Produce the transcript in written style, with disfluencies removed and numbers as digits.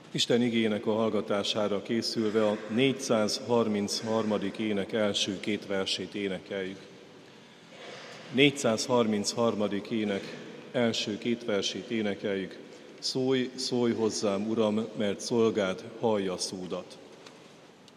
Isten igének a hallgatására készülve a 433. ének első két versét énekeljük. 433. ének első két versét énekeljük. Szólj, szólj hozzám, Uram, mert szolgád hallja szódat.